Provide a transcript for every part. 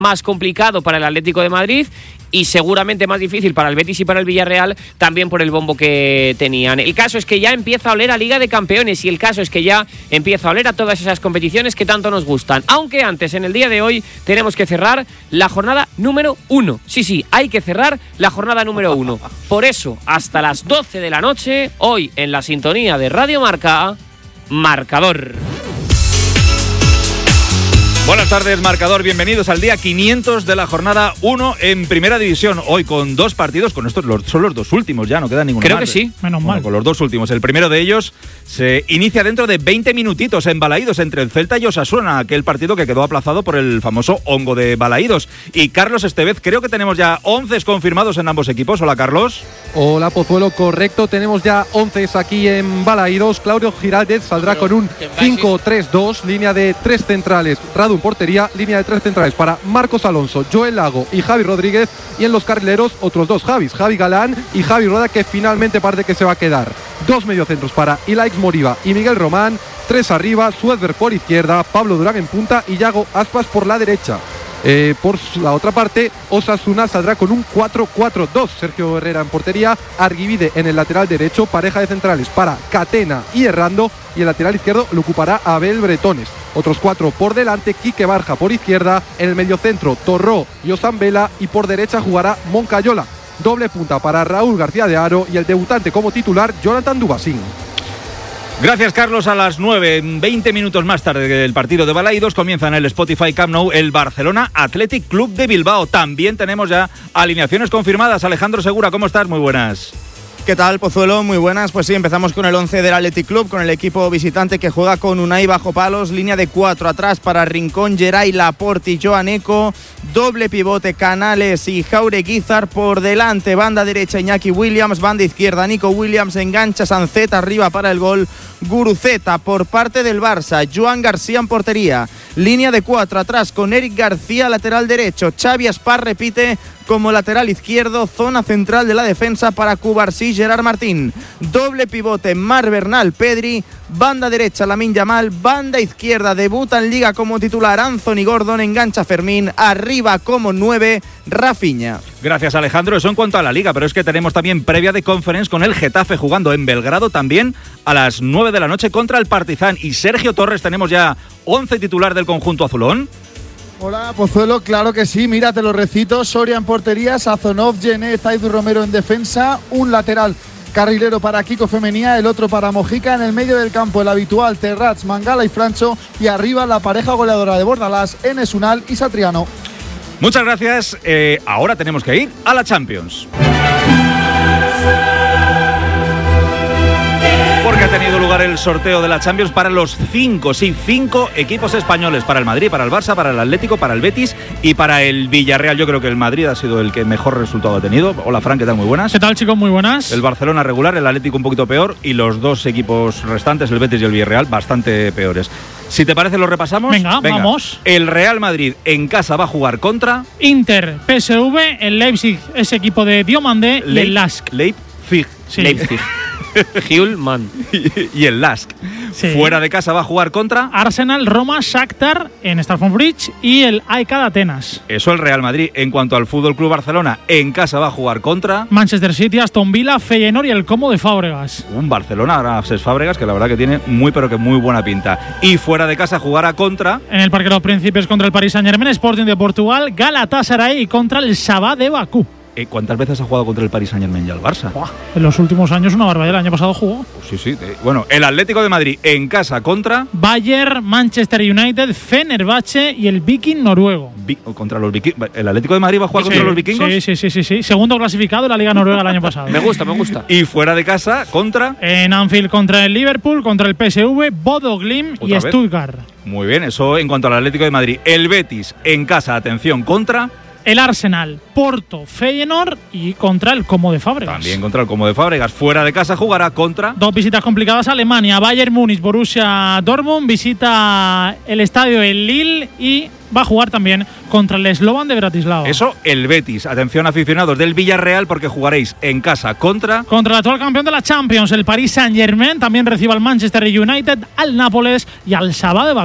más complicado para el Atlético de Madrid y seguramente más difícil para el Betis y para el Villarreal, también por el bombo que tenían. El caso es que ya empieza a oler a Liga de Campeones y el caso es que ya empieza a oler a todas esas competiciones que tanto nos gustan. Aunque antes, en el día de hoy, tenemos que cerrar la jornada número 1. Sí, hay que cerrar la jornada número 1. Por eso, hasta las 12 de la noche, hoy en la sintonía de Radio Marca, Marcador. Buenas tardes, Marcador. Bienvenidos al día 500 de la jornada 1 en Primera División. Hoy con dos partidos, con estos son los dos últimos ya, no queda ninguno Creo más. que sí. Menos mal. Con los dos últimos. El primero de ellos se inicia dentro de 20 minutitos en Balaídos entre el Celta y Osasuna, aquel partido que quedó aplazado por el famoso hongo de Balaídos. Y Carlos Estevez, creo que tenemos ya 11 confirmados en ambos equipos. Hola, Carlos. Hola, Pozuelo, correcto. Tenemos ya 11 aquí en Balaídos. Claudio Giraldez saldrá con un 5-3-2, línea de 3 centrales. Radu en portería, línea de 3 centrales para Marcos Alonso, Joel Lago y Javi Rodríguez. Y en los carrileros, otros dos Javis, Javi Galán y Javi Rueda, que finalmente parece que se va a quedar. 2 mediocentros para Ilaix Moriba y Miguel Román. 3 arriba, Suedberg por izquierda, Pablo Durán en punta y Yago Aspas por la derecha. Por la otra parte, Osasuna saldrá con un 4-4-2. Sergio Herrera en portería, Arguivide en el lateral derecho, pareja de centrales para Catena y Errando, y el lateral izquierdo lo ocupará Abel Bretones. Otros 4 por delante, Quique Barja por izquierda, en el mediocentro Torró y Osan Vela, y por derecha jugará Moncayola. Doble punta para Raúl García de Haro y el debutante como titular, Jonathan Dubasín. Gracias, Carlos. A las 9, 20 minutos más tarde del partido de Balaídos, comienza en el Spotify Camp Nou el Barcelona Athletic Club de Bilbao. También tenemos ya alineaciones confirmadas. Alejandro Segura, ¿cómo estás? Muy buenas. ¿Qué tal, Pozuelo? Muy buenas. Pues sí, empezamos con el 11 del Athletic Club, con el equipo visitante que juega con Unai bajo palos, línea de 4 atrás para Rincón, Geray, Laporte y Joan Eco, doble pivote Canales y Jaureguizar, por delante banda derecha Iñaki Williams, banda izquierda Nico Williams, engancha Sancet, arriba para el gol Guruceta. Por parte del Barça, Joan García en portería, línea de 4 atrás con Eric García, lateral derecho, Xavi Aspar repite como lateral izquierdo, zona central de la defensa para Cubarsí, Gerard Martín, doble pivote Mar Bernal, Pedri, banda derecha Lamine Yamal, banda izquierda debuta en Liga como titular Anthony Gordon, engancha Fermín, arriba como 9 Rafinha. Gracias, Alejandro. Eso en cuanto a la Liga, pero es que tenemos también previa de Conference con el Getafe jugando en Belgrado también a las 9 de la noche contra el Partizan. Y Sergio Torres, tenemos ya 11 titular del conjunto azulón. Hola, Pozuelo, claro que sí, mira, te lo recito: Soria en portería, Sazonov, Gené, Zaidu Romero en defensa, un lateral carrilero para Kiko Femenía, el otro para Mojica, en el medio del campo el habitual Terrats, Mangala y Francho, y arriba la pareja goleadora de Bordalás, Enes Unal y Satriano. Muchas gracias. Ahora tenemos que ir a la Champions. Porque ha tenido lugar el sorteo de la Champions para los 5 equipos españoles, para el Madrid, para el Barça, para el Atlético, para el Betis y para el Villarreal. Yo creo que el Madrid ha sido el que mejor resultado ha tenido. Hola, Fran, ¿qué tal? Muy buenas. ¿Qué tal, chicos? Muy buenas. El Barcelona regular, el Atlético un poquito peor y los dos equipos restantes, el Betis y el Villarreal, bastante peores. Si te parece, lo repasamos. Venga, vamos. El Real Madrid en casa va a jugar contra Inter, PSV, el Leipzig, ese equipo de Diomandé, y el Lask. Leipzig. Sí. Leipzig. Hulman. Y el Lask. Sí. Fuera de casa va a jugar contra Arsenal, Roma, Shakhtar en Stamford Bridge y el AEK de Atenas. Eso el Real Madrid. En cuanto al Fútbol Club Barcelona, en casa va a jugar contra Manchester City, Aston Villa, Feyenoord y el Como de Fábregas. un Barcelona, ahora Cesc Fábregas, que la verdad que tiene muy pero que muy buena pinta. Y fuera de casa jugará contra En el Parque de los Príncipes contra el Paris Saint-Germain, Sporting de Portugal, Galatasaray y contra el Sabah de Bakú. ¿Cuántas veces ha jugado contra el Paris Saint-Germain y el Barça? En los últimos años una barbaridad, el año pasado jugó. Pues sí. Bueno, el Atlético de Madrid en casa contra Bayern, Manchester United, Fenerbahce y el Viking noruego. contra los vikingos. ¿El Atlético de Madrid va a jugar contra los vikingos? Sí. Segundo clasificado en la Liga Noruega el año pasado. Me gusta. Y fuera de casa contra En Anfield contra el Liverpool, contra el PSV, Bodo Glimt y ¿Otra vez? Stuttgart. Muy bien, eso en cuanto al Atlético de Madrid. El Betis en casa, atención, contra El Arsenal, Porto, Feyenoord y contra el Como de Fábregas. también contra el Como de Fábregas. Fuera de casa jugará contra Dos visitas complicadas a Alemania, Bayern Múnich, Borussia Dortmund, visita el estadio en Lille y va a jugar también contra el Slovan de Bratislava. eso el Betis. Atención, aficionados del Villarreal, porque jugaréis en casa contra Contra el actual campeón de la Champions, el Paris Saint-Germain, también recibe al Manchester United, al Nápoles y al Sabah de Bakú.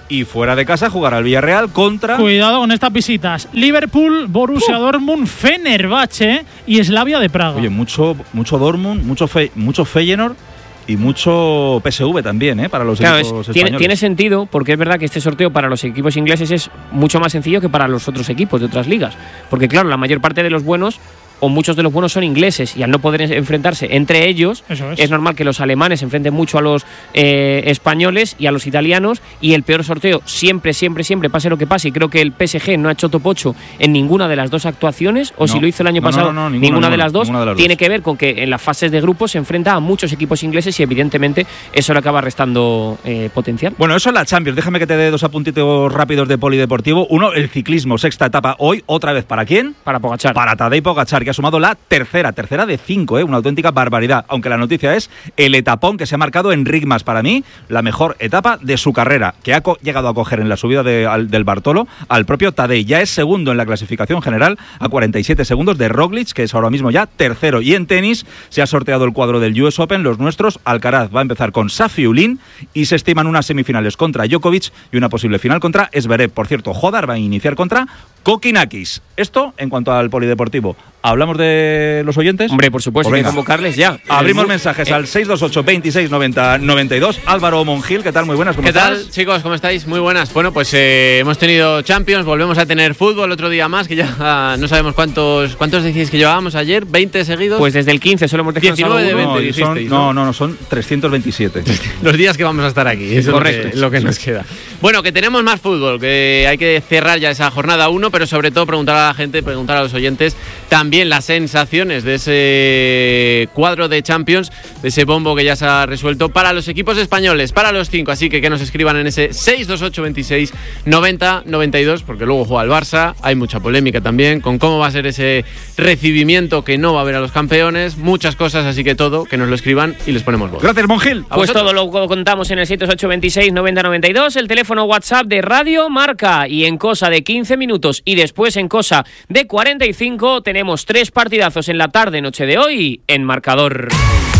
Y fuera de casa jugará el Villarreal contra... Cuidado con estas visitas. Liverpool, Borussia Dortmund, Fenerbahce y Slavia de Praga. Oye, mucho Dortmund, mucho Feyenoord y mucho PSV también, para los equipos españoles. Tiene sentido, porque es verdad que este sorteo para los equipos ingleses es mucho más sencillo que para los otros equipos de otras ligas. Porque claro, la mayor parte de los buenos o muchos de los buenos son ingleses y al no poder enfrentarse entre ellos, es normal que los alemanes se enfrenten mucho a los españoles y a los italianos, y el peor sorteo siempre, pase lo que pase, y creo que el PSG no ha hecho top 8 en ninguna de las dos actuaciones, o si lo hizo el año pasado, ninguna de las dos, tiene que ver con que en las fases de grupos se enfrenta a muchos equipos ingleses y evidentemente eso le acaba restando potencial. Bueno, eso es la Champions. Déjame que te dé dos apuntitos rápidos de polideportivo. Uno, el ciclismo, sexta etapa hoy, otra vez, ¿para quién? Para Pogačar. Para Tadej Pogačar, que ha sumado la tercera de 5, una auténtica barbaridad. Aunque la noticia es el etapón que se ha marcado en Rigmas, para mí, la mejor etapa de su carrera, que ha llegado a coger en la subida del Bartolo al propio Tadej. Ya es segundo en la clasificación general, a 47 segundos de Roglic, que es ahora mismo ya tercero. Y en tenis se ha sorteado el cuadro del US Open. Los nuestros, Alcaraz va a empezar con Safiullin y se estiman unas semifinales contra Djokovic y una posible final contra Zverev. Por cierto, Hodar va a iniciar contra Kokinakis. Esto en cuanto al polideportivo. ¿Hablamos de los oyentes? Hombre, por supuesto, hay que convocarles ya. Abrimos mensajes al 628 26 90 92. Álvaro Mongil, ¿qué tal? Muy buenas, ¿cómo estás? ¿Qué tal, chicos? ¿Cómo estáis? Muy buenas. Bueno, pues hemos tenido Champions, volvemos a tener fútbol otro día más, que ya no sabemos cuántos decís que llevábamos ayer, 20 seguidos. Pues desde el 15 solo hemos descansado 19 de 20, dijisteis, no, son 327. Los días que vamos a estar aquí, eso es lo que nos queda. Bueno, que tenemos más fútbol, que hay que cerrar ya esa jornada 1, pero sobre todo preguntar a la gente, preguntar a los oyentes también las sensaciones de ese cuadro de Champions, de ese bombo que ya se ha resuelto para los equipos españoles, para los 5, así que nos escriban en ese 628 26 90 92, porque luego juega el Barça, hay mucha polémica también con cómo va a ser ese recibimiento que no va a haber a los campeones, muchas cosas, así que todo, que nos lo escriban y les ponemos voz. Gracias, Mongil. Pues todo lo contamos en el 628 26 90 92, el teléfono WhatsApp de Radio Marca, y en cosa de 15 minutos y después en cosa de 45 tenemos 3 partidazos en la tarde-noche de hoy en Marcador.